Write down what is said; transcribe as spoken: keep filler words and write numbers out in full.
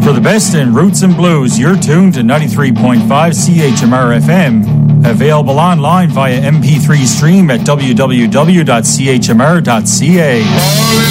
For the best in roots and blues, you're tuned to ninety-three point five C H M R F M. Available online via M P three stream at w w w dot c h m r dot c a.